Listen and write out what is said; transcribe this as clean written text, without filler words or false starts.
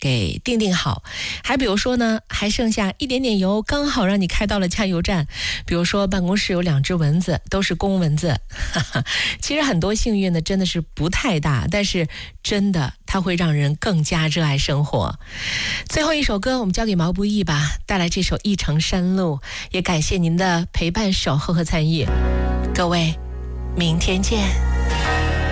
给定好。还比如说呢，还剩下一点点油，刚好让你开到了加油站。比如说办公室有2只蚊子，都是公蚊子。其实很多幸运呢真的是不太大，但是真的它会让人更加热爱生活。最后一首歌我们交给毛不易吧，带来这首《一程山路》，也感谢您的陪伴、守候和参与。各位，明天见。